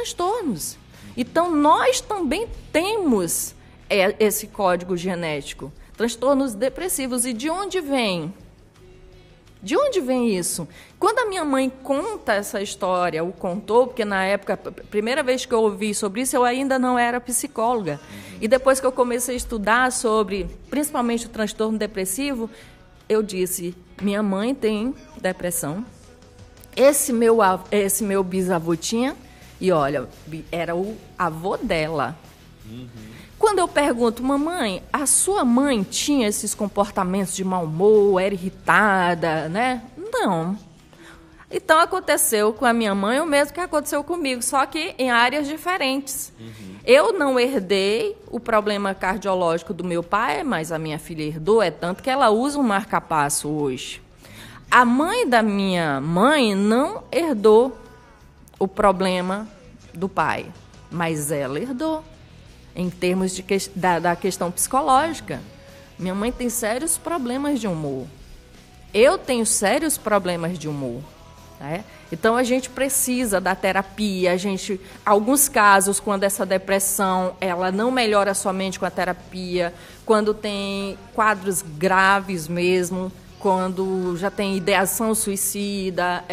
transtornos. Então, nós também temos esse código genético, transtornos depressivos. E de onde vem? De onde vem isso? Quando a minha mãe conta essa história, ou contou, porque na época, a primeira vez que eu ouvi sobre isso, eu ainda não era psicóloga. E depois que eu comecei a estudar sobre, principalmente o transtorno depressivo, eu disse, minha mãe tem depressão, esse meu bisavô tinha, e olha, era o avô dela. Quando eu pergunto, mamãe, a sua mãe tinha esses comportamentos de mau humor, era irritada, né? Não. Então, aconteceu com a minha mãe o mesmo que aconteceu comigo, só que em áreas diferentes. Eu não herdei o problema cardiológico do meu pai, mas a minha filha herdou, é tanto que ela usa um marca-passo hoje. A mãe da minha mãe não herdou o problema do pai, mas ela herdou. Em termos da questão psicológica. Minha mãe tem sérios problemas de humor. Eu tenho sérios problemas de humor. Né? Então, a gente precisa da terapia. Alguns casos, quando essa depressão ela não melhora somente com a terapia, quando tem quadros graves mesmo, quando já tem ideação suicida,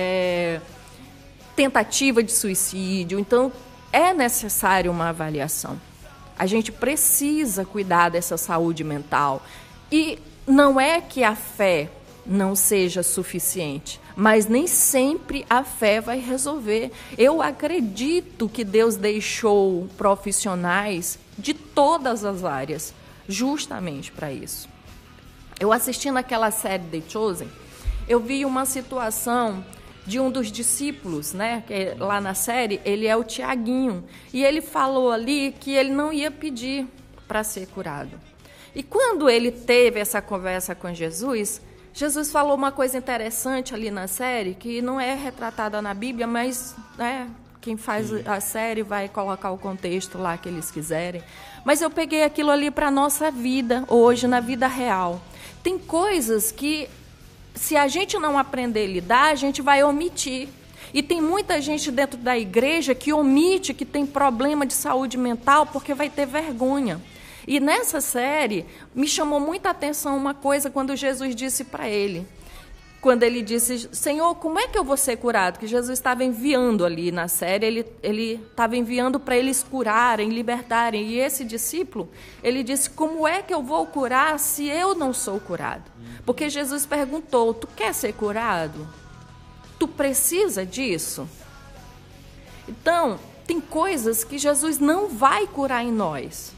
tentativa de suicídio. Então, é necessário uma avaliação. A gente precisa cuidar dessa saúde mental. E não é que a fé não seja suficiente, mas nem sempre a fé vai resolver. Eu acredito que Deus deixou profissionais de todas as áreas, justamente para isso. Eu assistindo aquela série The Chosen, eu vi uma situação de um dos discípulos, né? Que lá na série, ele é o Tiaguinho. E ele falou ali que ele não ia pedir para ser curado. E quando ele teve essa conversa com Jesus, Jesus falou uma coisa interessante ali na série, que não é retratada na Bíblia, mas quem faz a série vai colocar o contexto lá que eles quiserem. Mas eu peguei aquilo ali para a nossa vida, hoje, na vida real. Tem coisas que, se a gente não aprender a lidar, a gente vai omitir. E tem muita gente dentro da igreja que omite que tem problema de saúde mental porque vai ter vergonha. E nessa série, me chamou muita atenção uma coisa quando Jesus disse para ele. Quando ele disse, Senhor, como é que eu vou ser curado? Que Jesus estava enviando ali na série, ele estava enviando para eles curarem, libertarem. E esse discípulo, ele disse, como é que eu vou curar se eu não sou curado? Porque Jesus perguntou, tu quer ser curado? Tu precisa disso? Então, tem coisas que Jesus não vai curar em nós.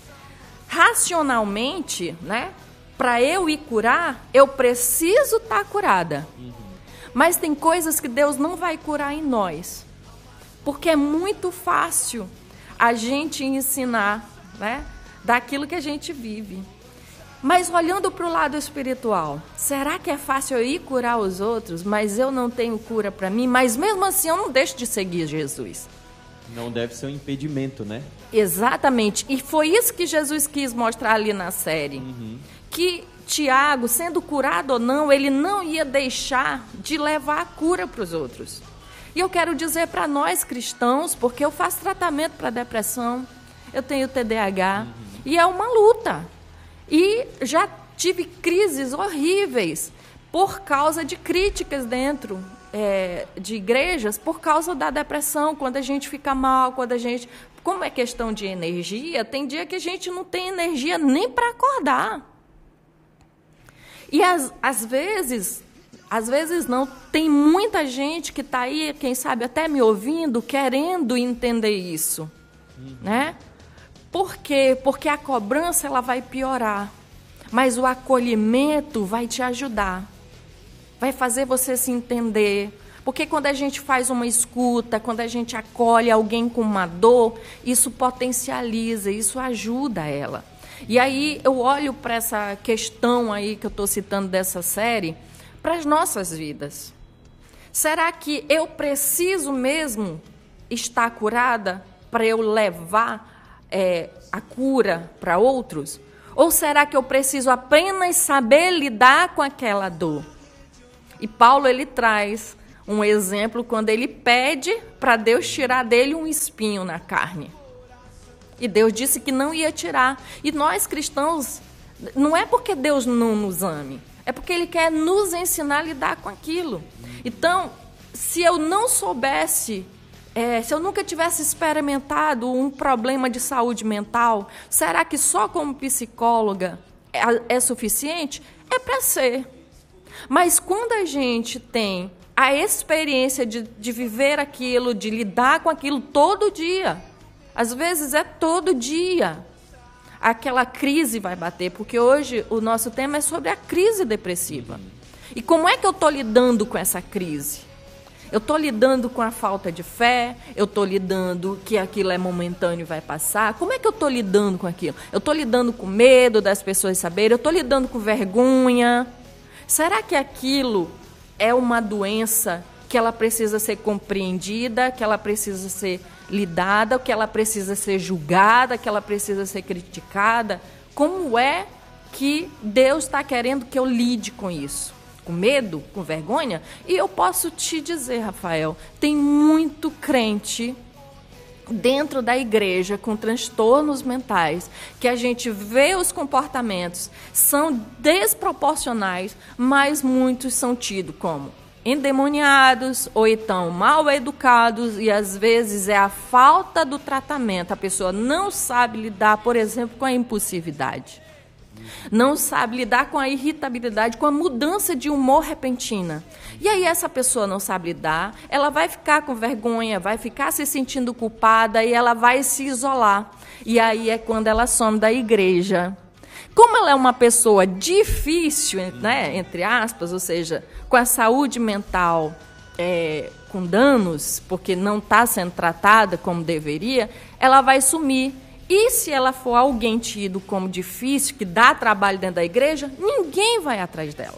Racionalmente, né? Para eu ir curar, eu preciso estar curada. Mas tem coisas que Deus não vai curar em nós. Porque é muito fácil a gente ensinar, né, daquilo que a gente vive. Mas olhando para o lado espiritual, será que é fácil eu ir curar os outros, mas eu não tenho cura para mim? Mas mesmo assim eu não deixo de seguir Jesus. Não deve ser um impedimento, né? Exatamente. E foi isso que Jesus quis mostrar ali na série. Que Tiago, sendo curado ou não, ele não ia deixar de levar a cura para os outros. E eu quero dizer para nós cristãos, porque eu faço tratamento para depressão, eu tenho TDAH, e é uma luta. E já tive crises horríveis por causa de críticas dentro de igrejas, por causa da depressão, quando a gente fica mal, quando a gente... Como é questão de energia, tem dia que a gente não tem energia nem para acordar. E às vezes não, tem muita gente que está aí, quem sabe até me ouvindo, querendo entender isso. Né? Por quê? Porque a cobrança ela vai piorar, mas o acolhimento vai te ajudar. Vai fazer você se entender. Porque quando a gente faz uma escuta, quando a gente acolhe alguém com uma dor, isso potencializa, isso ajuda ela. E aí eu olho para essa questão aí que eu estou citando dessa série, para as nossas vidas. Será que eu preciso mesmo estar curada para eu levar a cura para outros? Ou será que eu preciso apenas saber lidar com aquela dor? E Paulo, ele traz um exemplo quando ele pede para Deus tirar dele um espinho na carne. E Deus disse que não ia tirar. E nós cristãos, não é porque Deus não nos ame, é porque Ele quer nos ensinar a lidar com aquilo. Então, se eu não soubesse, se eu nunca tivesse experimentado um problema de saúde mental, será que só como psicóloga é suficiente? É para ser. Mas quando a gente tem a experiência de viver aquilo, de lidar com aquilo todo dia, às vezes é todo dia, aquela crise vai bater, porque hoje o nosso tema é sobre a crise depressiva. E como é que eu estou lidando com essa crise? Eu estou lidando com a falta de fé, eu estou lidando que aquilo é momentâneo e vai passar. Como é que eu estou lidando com aquilo? Eu estou lidando com medo das pessoas saberem, eu estou lidando com vergonha. Será que aquilo é uma doença que ela precisa ser compreendida, que ela precisa ser lidada, que ela precisa ser julgada, que ela precisa ser criticada? Como é que Deus está querendo que eu lide com isso? Com medo? Com vergonha? E eu posso te dizer, Rafael, tem muito crente dentro da igreja com transtornos mentais, que a gente vê os comportamentos, são desproporcionais, mas muitos são tidos como endemoniados ou então mal educados, e às vezes é a falta do tratamento. A pessoa não sabe lidar, por exemplo, com a impulsividade. Não sabe lidar com a irritabilidade, com a mudança de humor repentina. E aí essa pessoa não sabe lidar, ela vai ficar com vergonha, vai ficar se sentindo culpada e ela vai se isolar. E aí é quando ela some da igreja. Como ela é uma pessoa difícil, né, entre aspas, ou seja, com a saúde mental com danos, porque não está sendo tratada como deveria, ela vai sumir. E se ela for alguém tido como difícil, que dá trabalho dentro da igreja, ninguém vai atrás dela.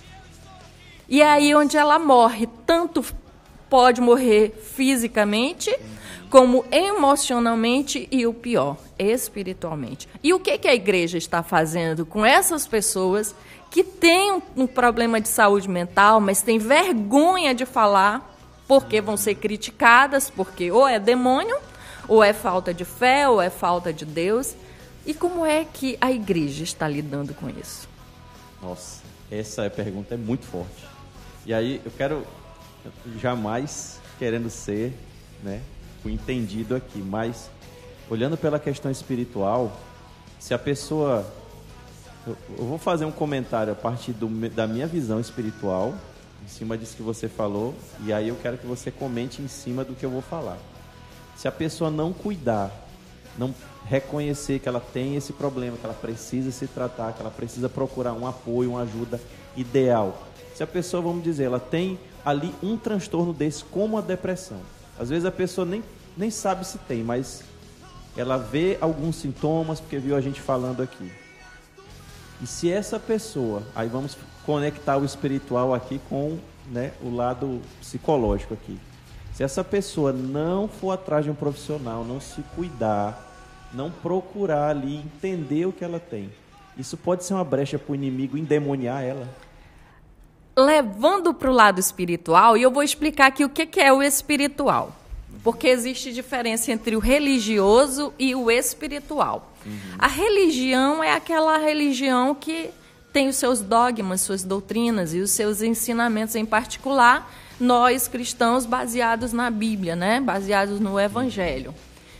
E é aí onde ela morre. Tanto pode morrer fisicamente, como emocionalmente e, o pior, espiritualmente. E o que a igreja está fazendo com essas pessoas que têm um problema de saúde mental, mas têm vergonha de falar, porque vão ser criticadas, porque ou é demônio, ou é falta de fé, ou é falta de Deus. E como é que a igreja está lidando com isso? Nossa, essa pergunta é muito forte. E aí eu quero, jamais querendo ser, né, o entendido aqui, mas olhando pela questão espiritual, se a pessoa... Eu vou fazer um comentário a partir da minha visão espiritual, em cima disso que você falou, e aí eu quero que você comente em cima do que eu vou falar. Se a pessoa não cuidar, não reconhecer que ela tem esse problema, que ela precisa se tratar, que ela precisa procurar um apoio, uma ajuda ideal. Se a pessoa, vamos dizer, ela tem ali um transtorno desse, como a depressão. Às vezes a pessoa nem sabe se tem, mas ela vê alguns sintomas, porque viu a gente falando aqui. E se essa pessoa, aí vamos conectar o espiritual aqui com, né, o lado psicológico aqui. Se essa pessoa não for atrás de um profissional, não se cuidar, não procurar ali entender o que ela tem, isso pode ser uma brecha para o inimigo endemoniar ela? Levando para o lado espiritual, e eu vou explicar aqui o que é o espiritual. Porque existe diferença entre o religioso e o espiritual. A religião é aquela religião que tem os seus dogmas, suas doutrinas e os seus ensinamentos em particular, nós cristãos baseados na Bíblia, né? Baseados no Evangelho.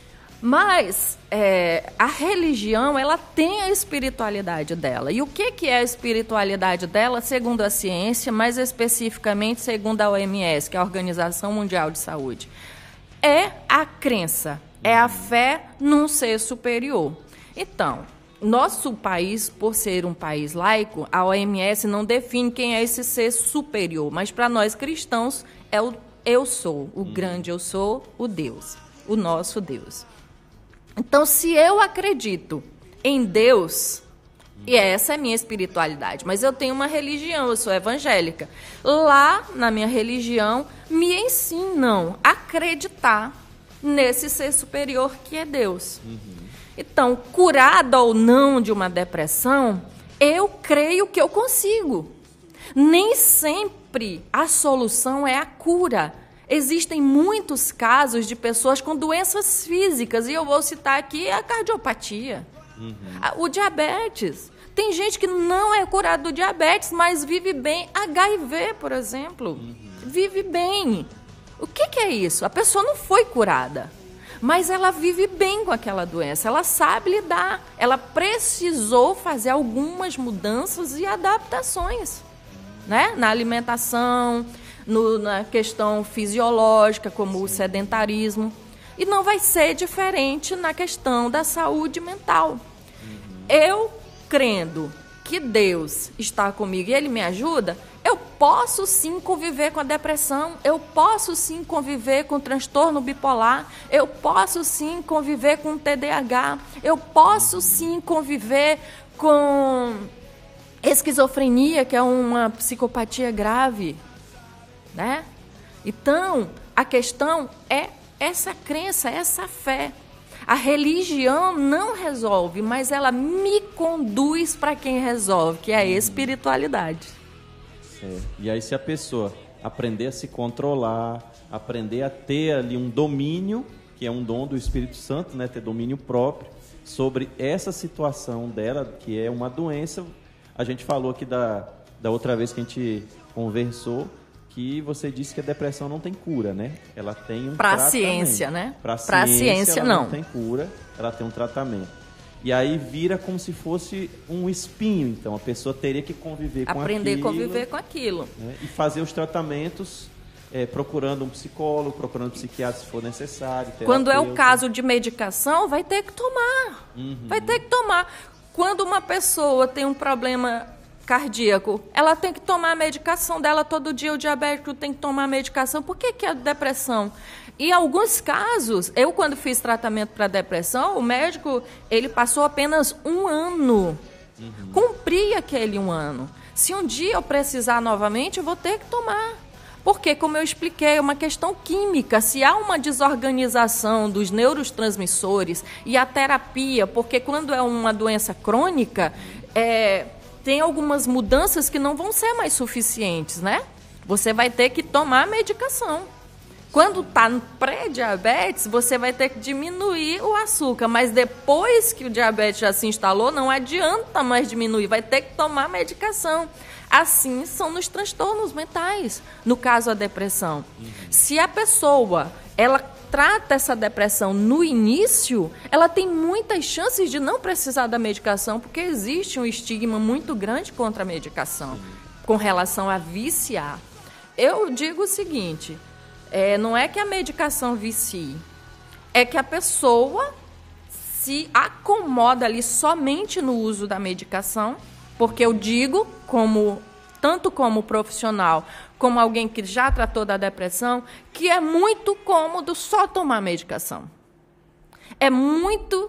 Mas a religião, ela tem a espiritualidade dela. E o que é a espiritualidade dela, segundo a ciência, mais especificamente segundo a OMS, que é a Organização Mundial de Saúde? É a crença, é a fé num ser superior. Então, nosso país, por ser um país laico, a OMS não define quem é esse ser superior, mas para nós cristãos é o eu sou, o grande eu sou, o Deus, o nosso Deus. Então, se eu acredito em Deus, e essa é a minha espiritualidade, mas eu tenho uma religião, eu sou evangélica. Lá, na minha religião, me ensinam a acreditar nesse ser superior que é Deus. Então, curada ou não de uma depressão, eu creio que eu consigo. Nem sempre sempre a solução é a cura. Existem muitos casos de pessoas com doenças físicas, e eu vou citar aqui a cardiopatia, o diabetes. Tem gente que não é curada do diabetes, mas vive bem. HIV, por exemplo, vive bem. O que é isso? A pessoa não foi curada, mas ela vive bem com aquela doença, ela sabe lidar, ela precisou fazer algumas mudanças e adaptações, né? Na alimentação, na questão fisiológica, como o sedentarismo. E não vai ser diferente na questão da saúde mental. Eu, crendo que Deus está comigo e Ele me ajuda, eu posso sim conviver com a depressão, eu posso sim conviver com o transtorno bipolar, eu posso sim conviver com o TDAH, eu posso sim conviver com esquizofrenia, que é uma psicopatia grave, né? Então, a questão é essa crença, essa fé. A religião não resolve, mas ela me conduz para quem resolve, que é a espiritualidade. Certo. E aí, se a pessoa aprender a se controlar, aprender a ter ali um domínio, que é um dom do Espírito Santo, né? Ter domínio próprio sobre essa situação dela, que é uma doença. A gente falou aqui da outra vez que a gente conversou, que você disse que a depressão não tem cura, né? Ela tem um tratamento. Para a ciência, né? Para a ciência, ela não tem cura, ela tem um tratamento. E aí vira como se fosse um espinho, então a pessoa teria que conviver com aquilo. Aprender a conviver com aquilo. Né? E fazer os tratamentos, procurando um psicólogo, procurando um psiquiatra se for necessário. Terapeuta. Quando é o caso de medicação, vai ter que tomar. Vai ter que tomar. Quando uma pessoa tem um problema cardíaco, ela tem que tomar a medicação dela todo dia, o diabético tem que tomar a medicação. Por que a depressão? Em alguns casos, eu quando fiz tratamento para depressão, o médico, ele passou apenas 1 ano. Cumpri aquele 1 ano. Se um dia eu precisar novamente, eu vou ter que tomar. Porque, como eu expliquei, é uma questão química. Se há uma desorganização dos neurotransmissores e a terapia, porque quando é uma doença crônica, tem algumas mudanças que não vão ser mais suficientes, né? Você vai ter que tomar medicação. Quando está no pré-diabetes, você vai ter que diminuir o açúcar, mas depois que o diabetes já se instalou, não adianta mais diminuir, vai ter que tomar medicação. Assim são nos transtornos mentais, no caso a depressão. Se a pessoa, ela trata essa depressão no início, ela tem muitas chances de não precisar da medicação, porque existe um estigma muito grande contra a medicação, com relação a viciar. Eu digo o seguinte, não é que a medicação vicie, é que a pessoa se acomoda ali somente no uso da medicação, porque eu digo, tanto como profissional, como alguém que já tratou da depressão, que é muito cômodo só tomar medicação. É muito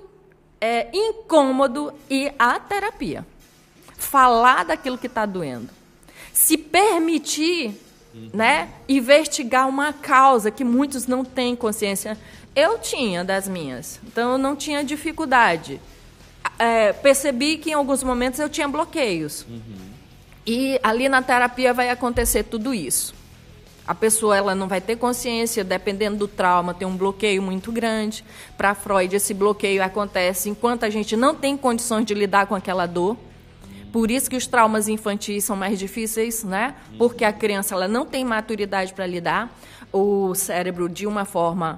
incômodo ir à terapia. Falar daquilo que está doendo. Se permitir, né, investigar uma causa que muitos não têm consciência. Eu tinha das minhas, então eu não tinha dificuldade. Percebi que em alguns momentos eu tinha bloqueios. E ali na terapia vai acontecer tudo isso. A pessoa ela não vai ter consciência, dependendo do trauma, tem um bloqueio muito grande. Para Freud, esse bloqueio acontece enquanto a gente não tem condições de lidar com aquela dor. Por isso que os traumas infantis são mais difíceis, né? Porque a criança ela não tem maturidade para lidar. O cérebro, de uma forma...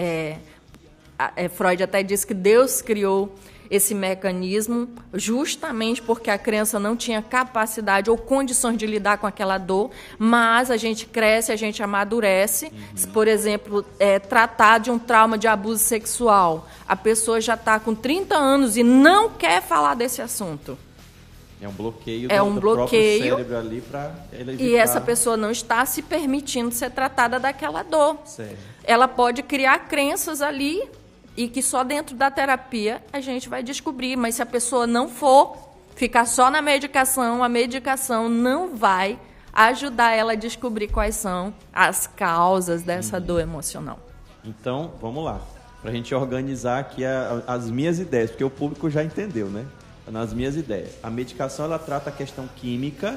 Freud até diz que Deus criou esse mecanismo justamente porque a criança não tinha capacidade ou condições de lidar com aquela dor, mas a gente cresce, a gente amadurece. Se, por exemplo, tratar de um trauma de abuso sexual, a pessoa já está com 30 anos e não quer falar desse assunto. É um bloqueio do próprio cérebro ali para ele evitar... E essa pessoa não está se permitindo ser tratada daquela dor. Certo. Ela pode criar crenças ali e que só dentro da terapia a gente vai descobrir. Mas se a pessoa não for ficar só na medicação, a medicação não vai ajudar ela a descobrir quais são as causas dessa dor emocional. Então, vamos lá. Para a gente organizar aqui as minhas ideias, porque o público já entendeu, né? Nas minhas ideias. A medicação, ela trata a questão química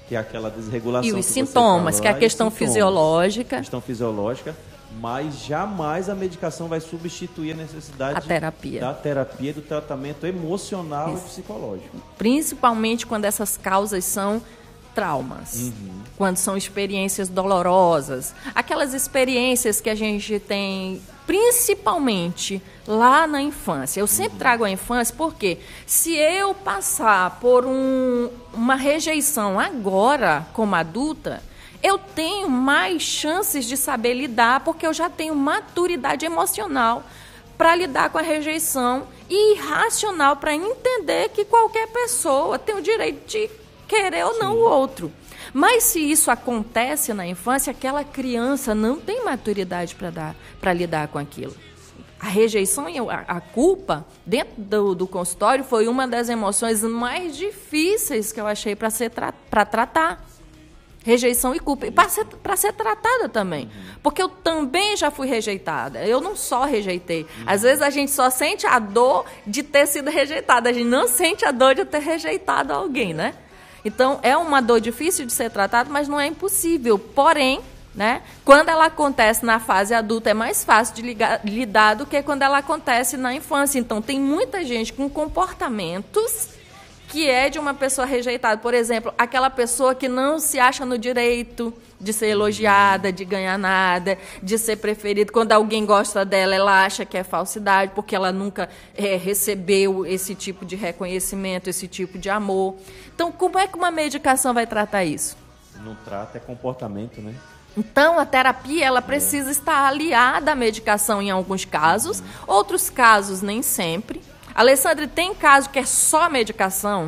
que é aquela desregulação. E os sintomas, que é a questão fisiológica. Questão fisiológica, mas jamais a medicação vai substituir a necessidade da terapia e do tratamento emocional e psicológico. Principalmente quando essas causas são traumas, quando são experiências dolorosas, aquelas experiências que a gente tem principalmente lá na infância. Eu sempre trago a infância porque se eu passar por uma rejeição agora como adulta, eu tenho mais chances de saber lidar porque eu já tenho maturidade emocional para lidar com a rejeição e racional para entender que qualquer pessoa tem o direito de querer ou não o outro. Mas se isso acontece na infância, aquela criança não tem maturidade para lidar com aquilo. A rejeição e a culpa dentro do consultório foi uma das emoções mais difíceis que eu achei para tratar. Rejeição e culpa. E para ser tratada também. Porque eu também já fui rejeitada. Eu não só rejeitei. Às vezes a gente só sente a dor de ter sido rejeitada. A gente não sente a dor de ter rejeitado alguém, né? Então, é uma dor difícil de ser tratada, mas não é impossível. Porém, né, quando ela acontece na fase adulta, é mais fácil de lidar do que quando ela acontece na infância. Então, tem muita gente com comportamentos que é de uma pessoa rejeitada. Por exemplo, aquela pessoa que não se acha no direito de ser elogiada, de ganhar nada, de ser preferida. Quando alguém gosta dela, ela acha que é falsidade, porque ela nunca recebeu esse tipo de reconhecimento, esse tipo de amor. Então, como é que uma medicação vai tratar isso? Não trata, é comportamento, né? Então, a terapia ela precisa estar aliada à medicação em alguns casos, outros casos nem sempre. Alessandra, tem caso que é só medicação?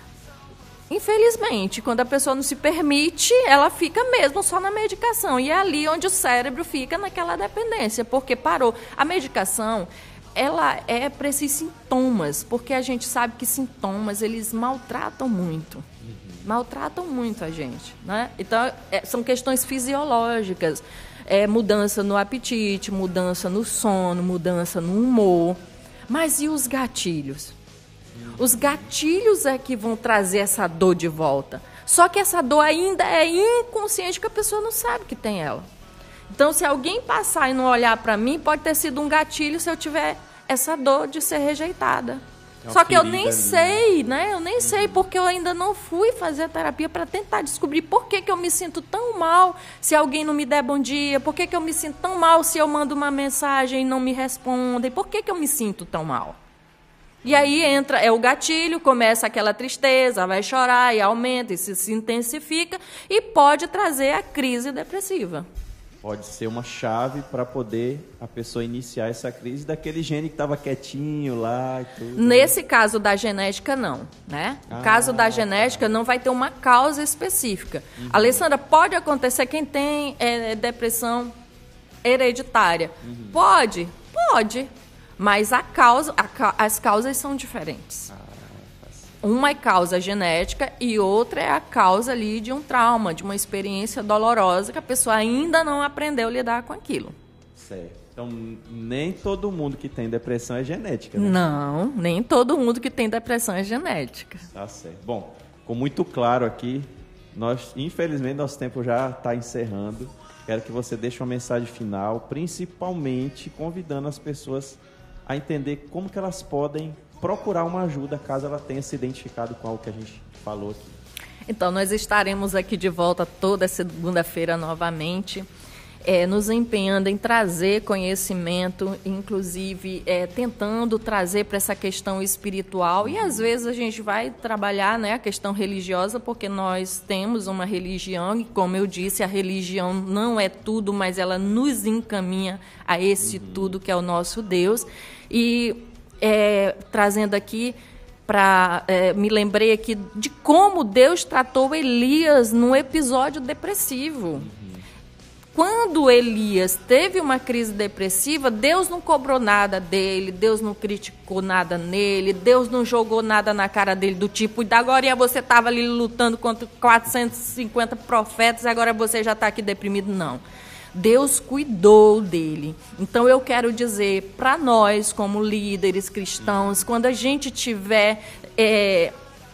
Infelizmente, quando a pessoa não se permite, ela fica mesmo só na medicação. E é ali onde o cérebro fica naquela dependência, porque parou. A medicação, ela é para esses sintomas, porque a gente sabe que sintomas, eles maltratam muito. Maltratam muito a gente, né? Então, são questões fisiológicas. Mudança no apetite, mudança no sono, mudança no humor. Mas e os gatilhos? Os gatilhos é que vão trazer essa dor de volta. Só que essa dor ainda é inconsciente, que a pessoa não sabe que tem ela. Então, se alguém passar e não olhar para mim, pode ter sido um gatilho se eu tiver essa dor de ser rejeitada. Só que eu nem sei, né? Eu nem sei, porque eu ainda não fui fazer a terapia para tentar descobrir por que eu me sinto tão mal se alguém não me der bom dia, por que eu me sinto tão mal se eu mando uma mensagem e não me respondem, por que eu me sinto tão mal? E aí entra, o gatilho, começa aquela tristeza, vai chorar e aumenta e se intensifica e pode trazer a crise depressiva. Pode ser uma chave para poder a pessoa iniciar essa crise daquele gene que estava quietinho lá e tudo. Nesse caso da genética, não, né? No caso da genética, não vai ter uma causa específica. Alessandra, pode acontecer quem tem depressão hereditária? Pode, mas as causas são diferentes. Uma é causa genética e outra é a causa ali de um trauma, de uma experiência dolorosa que a pessoa ainda não aprendeu a lidar com aquilo. Certo. Então, nem todo mundo que tem depressão é genética, né? Não, nem todo mundo que tem depressão é genética. Tá certo. Bom, ficou muito claro aqui. Infelizmente, nosso tempo já está encerrando. Quero que você deixe uma mensagem final, principalmente convidando as pessoas a entender como que elas podem procurar uma ajuda caso ela tenha se identificado com algo que a gente falou aqui. Então, nós estaremos aqui de volta toda segunda-feira novamente, nos empenhando em trazer conhecimento, inclusive tentando trazer para essa questão espiritual. E às vezes a gente vai trabalhar, né, a questão religiosa, porque nós temos uma religião e, como eu disse, a religião não é tudo, mas ela nos encaminha a esse tudo que é o nosso Deus. E trazendo aqui me lembrei aqui de como Deus tratou Elias num episódio depressivo. Quando Elias teve uma crise depressiva, Deus não cobrou nada dele, Deus não criticou nada nele, Deus não jogou nada na cara dele do tipo, agora você estava ali lutando contra 450 profetas, agora você já está aqui deprimido. Não. Deus cuidou dele. Então eu quero dizer para nós, como líderes cristãos, quando a gente tiver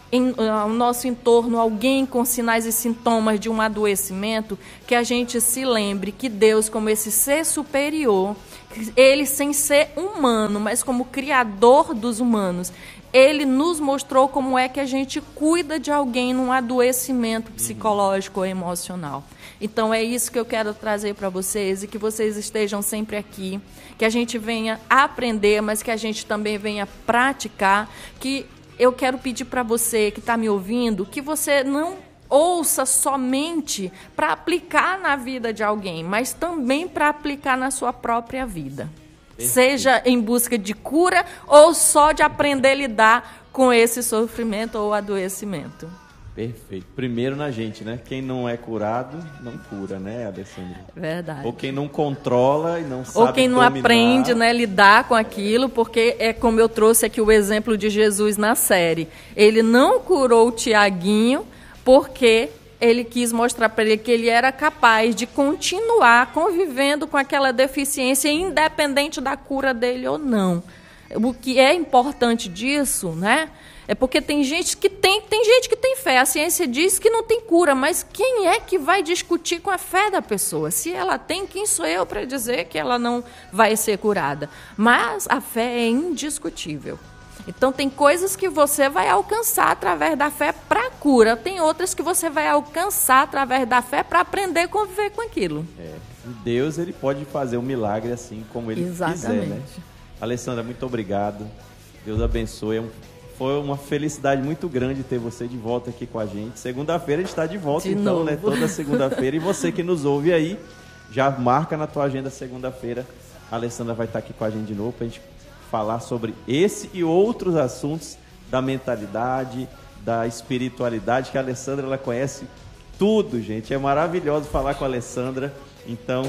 ao nosso entorno alguém com sinais e sintomas de um adoecimento, que a gente se lembre que Deus, como esse ser superior, ele sem ser humano, mas como criador dos humanos, ele nos mostrou como é que a gente cuida de alguém num adoecimento psicológico ou emocional. Então é isso que eu quero trazer para vocês e que vocês estejam sempre aqui, que a gente venha aprender, mas que a gente também venha praticar, que eu quero pedir para você que está me ouvindo, que você não ouça somente para aplicar na vida de alguém, mas também para aplicar na sua própria vida. Perfeito. Seja em busca de cura ou só de aprender a lidar com esse sofrimento ou adoecimento. Perfeito. Primeiro na gente, né? Quem não é curado, não cura, né, Alessandra? Verdade. Ou quem não controla e não sabe ou quem não dominar. Aprende, né, lidar com aquilo, porque é como eu trouxe aqui o exemplo de Jesus na série. Ele não curou o Tiaguinho porque ele quis mostrar para ele que ele era capaz de continuar convivendo com aquela deficiência, independente da cura dele ou não. O que é importante disso, né? É porque tem gente que tem fé. A ciência diz que não tem cura, mas quem é que vai discutir com a fé da pessoa? Se ela tem, quem sou eu para dizer que ela não vai ser curada? Mas a fé é indiscutível. Então, tem coisas que você vai alcançar através da fé para cura. Tem outras que você vai alcançar através da fé para aprender a conviver com aquilo. E Deus, ele pode fazer um milagre assim como ele quiser, né? Alessandra, muito obrigado. Deus abençoe. Foi uma felicidade muito grande ter você de volta aqui com a gente. Segunda-feira a gente está de volta, então, novo. Né? Toda segunda-feira. E você que nos ouve aí, já marca na tua agenda segunda-feira. A Alessandra vai estar aqui com a gente de novo para a gente falar sobre esse e outros assuntos da mentalidade, da espiritualidade, que a Alessandra ela conhece tudo, gente. É maravilhoso falar com a Alessandra. Então,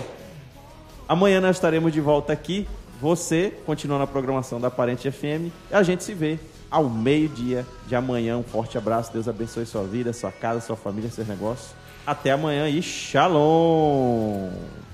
amanhã nós estaremos de volta aqui. Você continua na programação da Aparente FM e a gente se vê ao meio-dia de amanhã. Um forte abraço, Deus abençoe sua vida, sua casa, sua família, seus negócios. Até amanhã e shalom!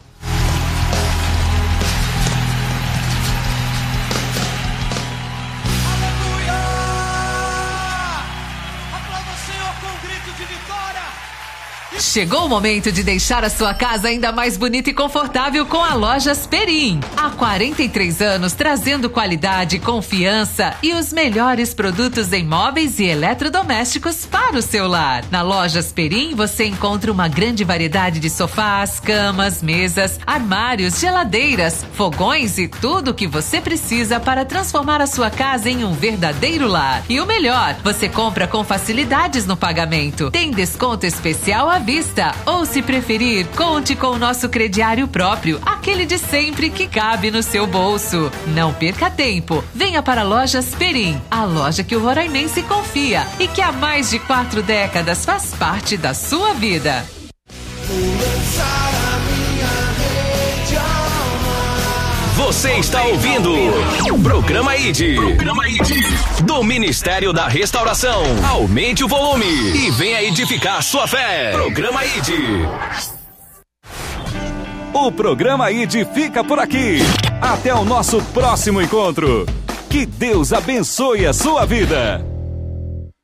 Chegou o momento de deixar a sua casa ainda mais bonita e confortável com a Lojas Perim. Há 43 anos trazendo qualidade, confiança e os melhores produtos em móveis e eletrodomésticos para o seu lar. Na Lojas Perim você encontra uma grande variedade de sofás, camas, mesas, armários, geladeiras, fogões e tudo o que você precisa para transformar a sua casa em um verdadeiro lar. E o melhor, você compra com facilidades no pagamento. Tem desconto especial à vista. Ou, se preferir, conte com o nosso crediário próprio, aquele de sempre que cabe no seu bolso. Não perca tempo. Venha para Lojas Perim, a loja que o roraimense confia e que há mais de 4 décadas faz parte da sua vida. Você está ouvindo o Programa ID. Do Ministério da Restauração. Aumente o volume e venha edificar sua fé. Programa ID. O Programa ID fica por aqui. Até o nosso próximo encontro. Que Deus abençoe a sua vida.